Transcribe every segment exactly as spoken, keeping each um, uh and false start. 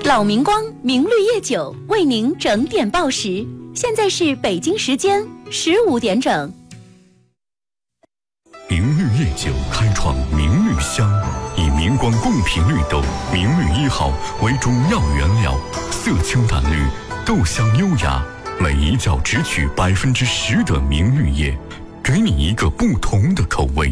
老明光明绿叶酒为您整点报时，现在是北京时间十五点整。 明绿叶酒开创明绿香，以明光贡品绿豆明绿一号为主要原料，色清淡绿，豆香优雅，每一角只取百分之十的明绿叶，给你一个不同的口味。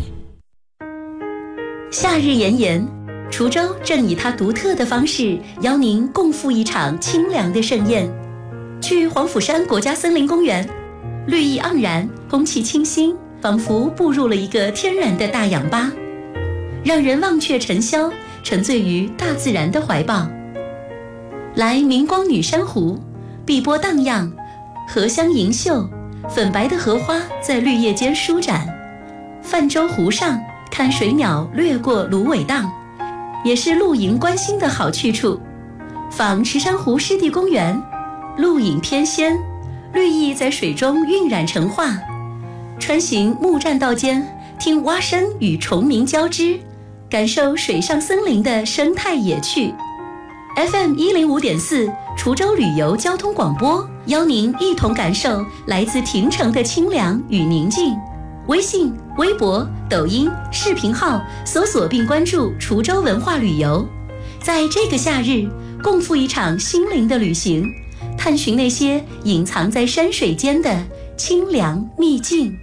夏日炎炎，滁州正以它独特的方式邀您共赴一场清凉的盛宴。去黄甫山国家森林公园，绿意盎然，空气清新，仿佛步入了一个天然的大氧吧，让人忘却尘嚣，沉醉于大自然的怀抱。来明光女珊瑚，碧波荡漾，荷香盈袖，粉白的荷花在绿叶间舒展。泛舟湖上，看水鸟掠过芦苇荡，也是露营观星的好去处。访池珊瑚湿地公园，露影翩跹，绿意在水中晕染成画。穿行木栈道间，听蛙声与虫鸣交织，感受水上森林的生态野趣。 F M 一零五点四 滁州旅游交通广播，邀您一同感受来自亭城的清凉与宁静。微信、微博、抖音、视频号搜索并关注滁州文化旅游，在这个夏日共赴一场心灵的旅行，探寻那些隐藏在山水间的清凉秘境。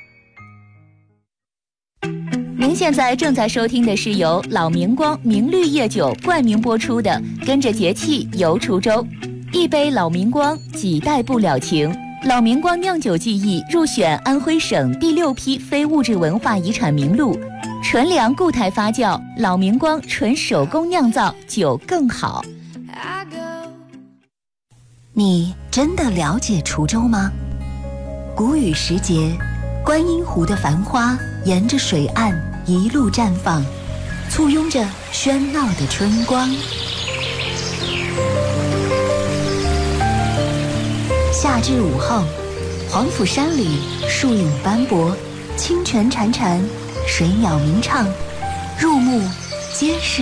您现在正在收听的是由老明光明绿叶酒冠名播出的《跟着节气游滁州》，一杯老明光，几代不了情。老明光酿酒技艺入选安徽省第六批非物质文化遗产名录，纯粮固态发酵，老明光纯手工酿造，酒更好。 你真的了解滁州吗？谷雨时节，观音湖的繁花沿着水岸一路绽放，簇拥着喧闹的春光。夏至午后，黄甫山里树影斑驳，清泉潺潺，水鸟鸣唱，入目皆是